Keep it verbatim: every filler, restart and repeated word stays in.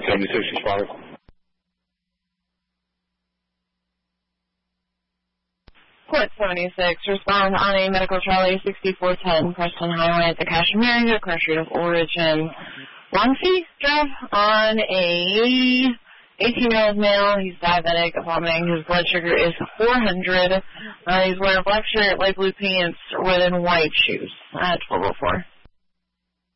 seventy-six expired. Port seventy-six, respond on a medical Charlie sixty-four ten Preston Highway at the Cashmere, country of origin. Longfee drove on a eighteen-year-old male. He's diabetic, vomiting. His blood sugar is four hundred. Uh, he's wearing a black shirt, light blue pants, red and white shoes. Uh, twelve oh four.